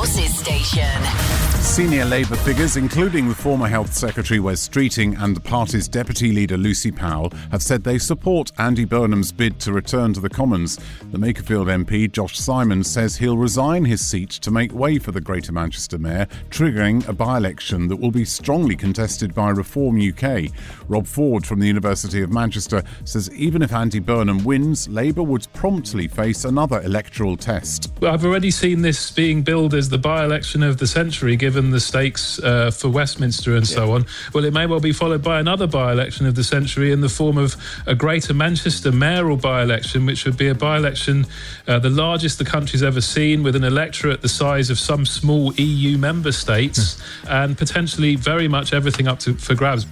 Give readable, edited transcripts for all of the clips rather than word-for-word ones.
Forces Station. Senior Labour figures, including the former Health Secretary Wes Streeting and the party's Deputy Leader Lucy Powell, have said they support Andy Burnham's bid to return to the Commons. The Makerfield MP, Josh Simons, says he'll resign his seat to make way for the Greater Manchester Mayor, triggering a by-election that will be strongly contested by Reform UK. Rob Ford from the University of Manchester says even if Andy Burnham wins, Labour would promptly face another electoral test. I've already seen this being billed as the by-election of the century, given the stakes for Westminster and so on. Well, it may well be followed by another by-election of the century in the form of a Greater Manchester mayoral by-election, which would be a by-election the largest the country's ever seen, with an electorate the size of some small EU member states, and potentially very much everything up for grabs.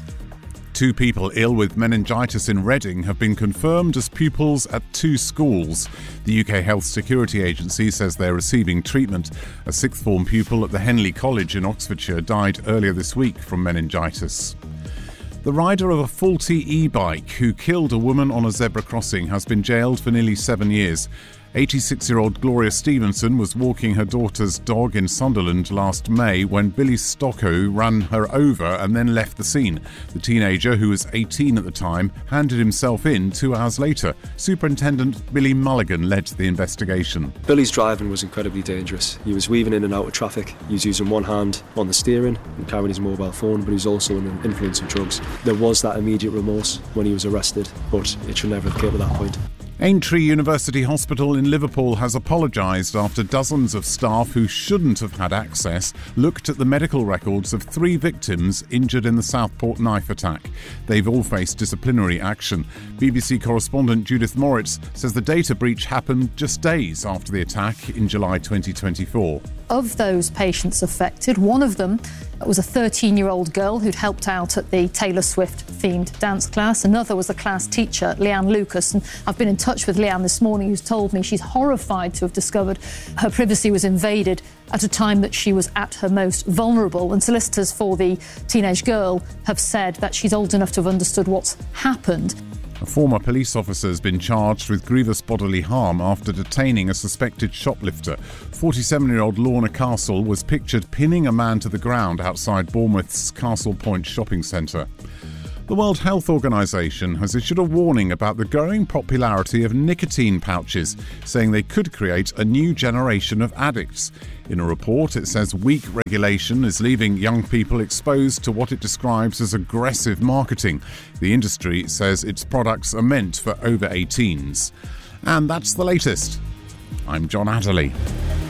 2 people ill with meningitis in Reading have been confirmed as pupils at 2 schools. The UK Health Security Agency says they're receiving treatment. A 6th form pupil at the Henley College in Oxfordshire died earlier this week from meningitis. The rider of a faulty e-bike who killed a woman on a zebra crossing has been jailed for nearly 7 years. 86-year-old Gloria Stevenson was walking her daughter's dog in Sunderland last May when Billy Stocko ran her over and then left the scene. The teenager, who was 18 at the time, handed himself in 2 hours later. Superintendent Billy Mulligan led the investigation. Billy's driving was incredibly dangerous. He was weaving in and out of traffic. He was using one hand on the steering and carrying his mobile phone, but he was also under the influence of drugs. There was that immediate remorse when he was arrested, but it should never have came to that point. Aintree University Hospital in Liverpool has apologised after dozens of staff who shouldn't have had access looked at the medical records of 3 victims injured in the Southport knife attack. They've all faced disciplinary action. BBC correspondent Judith Moritz says the data breach happened just days after the attack in July 2024. Of those patients affected, one of them was a 13-year-old girl who'd helped out at the Taylor Swift-themed dance class. Another was the class teacher, Leanne Lucas. And I've been in touch with Leanne this morning, who's told me she's horrified to have discovered her privacy was invaded at a time that she was at her most vulnerable. And solicitors for the teenage girl have said that she's old enough to have understood what's happened. A former police officer has been charged with grievous bodily harm after detaining a suspected shoplifter. 47-year-old Lorna Castle was pictured pinning a man to the ground outside Bournemouth's Castle Point shopping centre. The World Health Organization has issued a warning about the growing popularity of nicotine pouches, saying they could create a new generation of addicts. In a report, it says weak regulation is leaving young people exposed to what it describes as aggressive marketing. The industry says its products are meant for over 18s. And that's the latest. I'm John Adderley.